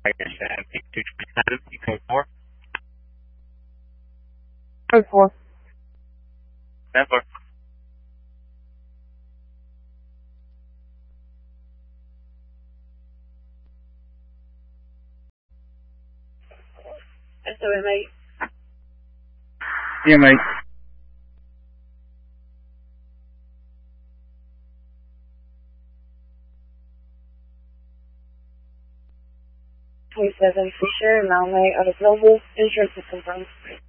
Code 4. Code 4. 10-4. SOM8. Yeah, mate. For sure, Malmay, out of Noble, insurance is confirmed.